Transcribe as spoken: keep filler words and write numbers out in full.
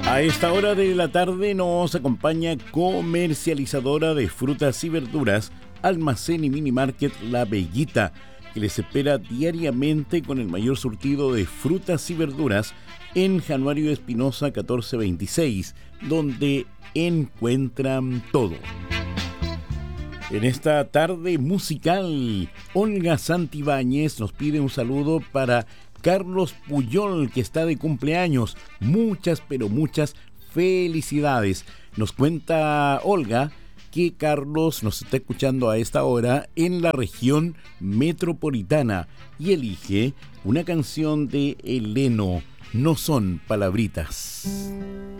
A esta hora de la tarde nos acompaña comercializadora de frutas y verduras, Almacén y Mini Market La Bellita, que les espera diariamente con el mayor surtido de frutas y verduras en Januario Espinosa catorce veintiséis, donde encuentran todo. En esta tarde musical, Olga Santibáñez nos pide un saludo para Carlos Puyol, que está de cumpleaños. Muchas, pero muchas felicidades. Nos cuenta Olga que Carlos nos está escuchando a esta hora en la región metropolitana y elige una canción de Eleno, No son palabritas.